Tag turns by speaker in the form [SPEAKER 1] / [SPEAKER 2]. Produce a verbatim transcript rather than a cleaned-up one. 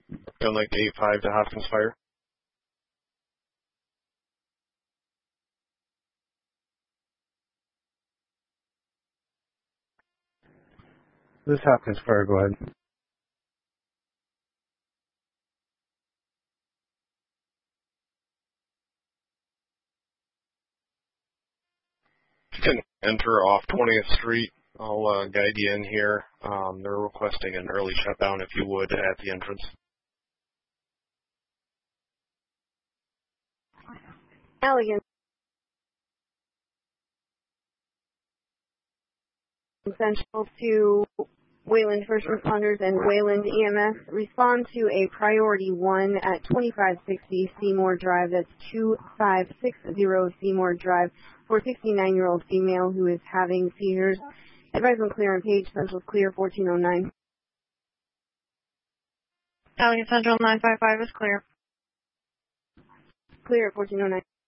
[SPEAKER 1] Feeling like eight five to Hoskins Fire.
[SPEAKER 2] This Hopkins Fire, go ahead.
[SPEAKER 1] You can enter off twentieth Street. I'll uh, guide you in here. Um, they're requesting an early shutdown, if you would, at the entrance.
[SPEAKER 3] Elegant Central to Wayland First Responders and Wayland E M S. Respond to a priority one at twenty-five sixty Seymour Drive. That's two five six zero Seymour Drive for a sixty-nine-year-old female who is having seizures. Advisement clear on page. Central clear fourteen oh nine.
[SPEAKER 4] Elegant Central nine five five is clear.
[SPEAKER 3] Clear at fourteen oh nine.